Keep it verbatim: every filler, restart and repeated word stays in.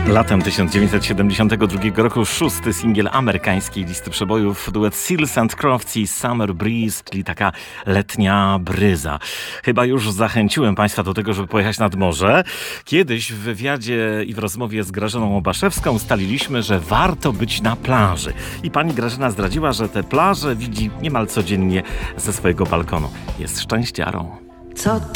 Latem tysiąc dziewięćset siedemdziesiątego drugiego roku szósty singiel amerykańskiej listy przebojów, duet Seals and Crofts i Summer Breeze, czyli taka letnia bryza. Chyba już zachęciłem Państwa do tego, żeby pojechać nad morze. Kiedyś w wywiadzie i w rozmowie z Grażyną Obaszewską ustaliliśmy, że warto być na plaży. I pani Grażyna zdradziła, że te plaże widzi niemal codziennie ze swojego balkonu. Jest szczęściarą. Co